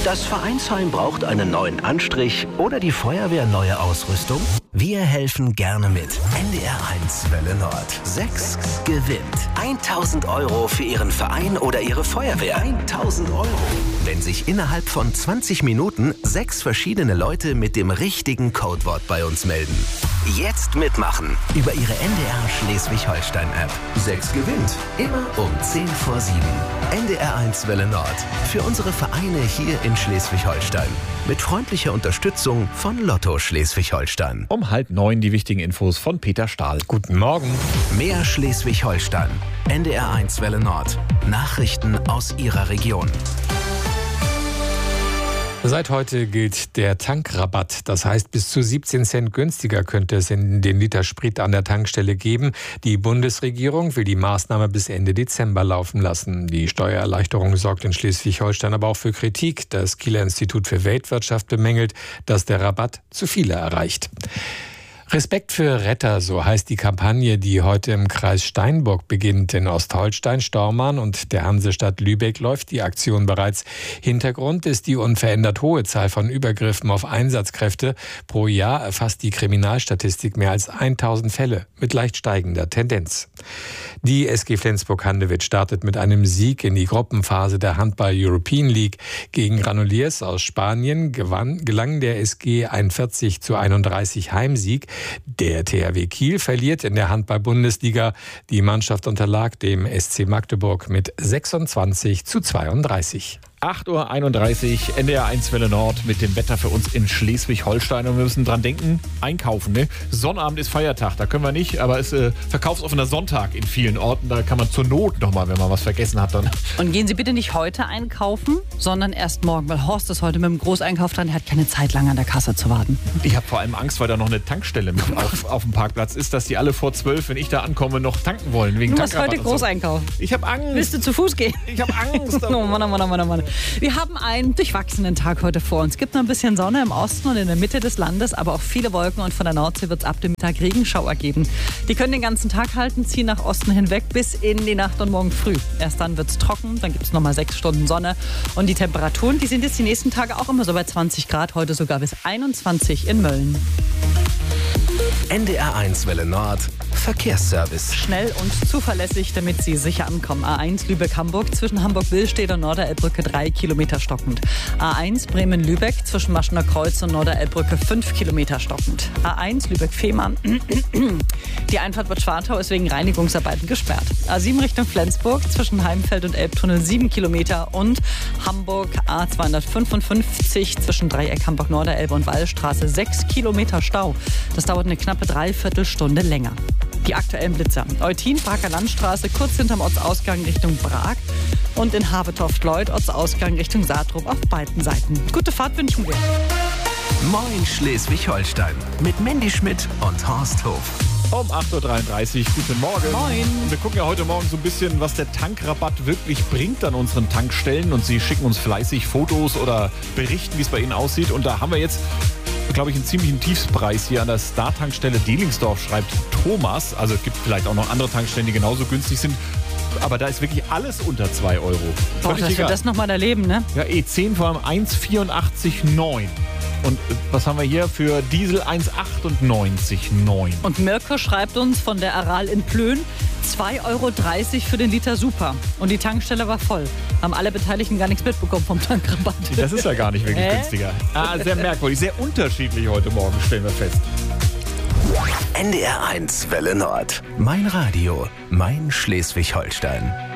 Das Vereinsheim braucht einen neuen Anstrich oder die Feuerwehr neue Ausrüstung? Wir helfen gerne mit. NDR1 Welle Nord. 6 gewinnt 1.000 € für Ihren Verein oder Ihre Feuerwehr. 1.000 €. Wenn sich innerhalb von 20 Minuten 6 verschiedene Leute mit dem richtigen Codewort bei uns melden. Jetzt mitmachen über Ihre NDR Schleswig-Holstein-App. 6 gewinnt. Immer um 10 vor 7. NDR1 Welle Nord. Für unsere Vereine hier in Schleswig-Holstein. Mit freundlicher Unterstützung von Lotto Schleswig-Holstein. Um 8:30 die wichtigen Infos von Peter Stahl. Guten Morgen. Mehr Schleswig-Holstein. NDR1 Welle Nord. Nachrichten aus Ihrer Region. Seit heute gilt der Tankrabatt. Das heißt, bis zu 17 Cent günstiger könnte es in den Liter Sprit an der Tankstelle geben. Die Bundesregierung will die Maßnahme bis Ende Dezember laufen lassen. Die Steuererleichterung sorgt in Schleswig-Holstein aber auch für Kritik. Das Kieler Institut für Weltwirtschaft bemängelt, dass der Rabatt zu viele erreicht. Respekt für Retter, so heißt die Kampagne, die heute im Kreis Steinburg beginnt. In Ostholstein, Stormarn und der Hansestadt Lübeck läuft die Aktion bereits. Hintergrund ist die unverändert hohe Zahl von Übergriffen auf Einsatzkräfte. Pro Jahr erfasst die Kriminalstatistik mehr als 1000 Fälle mit leicht steigender Tendenz. Die SG Flensburg-Handewitt startet mit einem Sieg in die Gruppenphase der Handball-European League. Gegen Granollers aus Spanien gelang der SG ein 40:31 Heimsieg. Der THW Kiel verliert in der Handball-Bundesliga. Die Mannschaft unterlag dem SC Magdeburg mit 26:32. 8:31 Uhr, NDR1 Welle Nord mit dem Wetter für uns in Schleswig-Holstein. Und wir müssen dran denken, einkaufen. Ne? Sonnabend ist Feiertag, da können wir nicht, aber es ist verkaufsoffener Sonntag in vielen Orten. Da kann man zur Not nochmal, wenn man was vergessen hat. Dann. Und gehen Sie bitte nicht heute einkaufen, sondern erst morgen, weil Horst ist heute mit dem Großeinkauf dran. Er hat keine Zeit, lange an der Kasse zu warten. Ich habe vor allem Angst, weil da noch eine Tankstelle mit auf dem Parkplatz ist, dass die alle vor 12, wenn ich da ankomme, noch tanken wollen. Wegen du musst heute Großeinkauf. Ich habe Angst. Willst du zu Fuß gehen? Ich habe Angst. Oh Mann, oh Mann, oh Mann, oh Mann. Wir haben einen durchwachsenen Tag heute vor uns. Es gibt noch ein bisschen Sonne im Osten und in der Mitte des Landes, aber auch viele Wolken und von der Nordsee wird es ab dem Mittag Regenschauer geben. Die können den ganzen Tag halten, ziehen nach Osten hinweg bis in die Nacht und morgen früh. Erst dann wird es trocken, dann gibt es nochmal 6 Stunden Sonne und die Temperaturen, die sind jetzt die nächsten Tage auch immer so bei 20 Grad, heute sogar bis 21 in Mölln. NDR1 Welle Nord. Verkehrsservice. Schnell und zuverlässig, damit Sie sicher ankommen. A1 Lübeck-Hamburg zwischen Hamburg-Willstedt und Norderelbbrücke 3 Kilometer stockend. A1 Bremen-Lübeck zwischen Maschener Kreuz und Norderelbbrücke 5 Kilometer stockend. A1 Lübeck-Fehmarn. Die Einfahrt wird Schwartau ist wegen Reinigungsarbeiten gesperrt. A7 Richtung Flensburg zwischen Heimfeld und Elbtunnel 7 Kilometer und Hamburg A255 zwischen Dreieck Hamburg-Norderelbe und Wallstraße 6 Kilometer Stau. Das dauert eine knappe Dreiviertelstunde länger. Die aktuellen Blitzer. Eutin, Braker Landstraße, kurz hinterm Ortsausgang Richtung Prag. Und in Havetoft-Lloyd, Ortsausgang Richtung Saatrum auf beiden Seiten. Gute Fahrt wünschen wir. Moin Schleswig-Holstein mit Mandy Schmidt und Horst Hof. Um 8:33 Uhr, guten Morgen. Moin. Und wir gucken ja heute Morgen so ein bisschen, was der Tankrabatt wirklich bringt an unseren Tankstellen. Und Sie schicken uns fleißig Fotos oder berichten, wie es bei Ihnen aussieht. Und da haben wir jetzt, glaube ich, einen ziemlichen Tiefspreis hier an der Star-Tankstelle Delingsdorf, schreibt Thomas. Also es gibt vielleicht auch noch andere Tankstellen, die genauso günstig sind. Aber da ist wirklich alles unter 2 Euro. Boah, dass wir das nochmal erleben, ne? Ja, E10 vor allem 1,84,9. Und was haben wir hier für Diesel 1,98,9. Und Mirko schreibt uns von der Aral in Plön 2,30 Euro für den Liter Super. Und die Tankstelle war voll. Haben alle Beteiligten gar nichts mitbekommen vom Tankrabatt. Das ist ja gar nicht wirklich günstiger. Sehr merkwürdig, sehr unterschiedlich heute Morgen, stellen wir fest. NDR1 Welle Nord. Mein Radio, mein Schleswig-Holstein.